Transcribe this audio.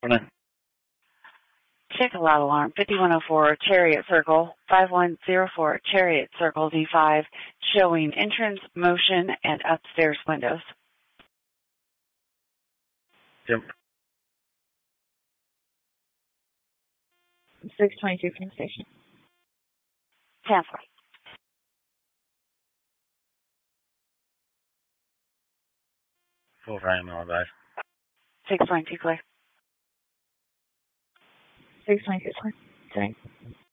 Morning. Check a loud alarm, 5104 Chariot Circle, 5104 Chariot Circle D5, showing entrance, motion, and upstairs windows. Yep. 622 from the station. Cancel. Full frame, all right. 622 clear. 622 clear. Sorry.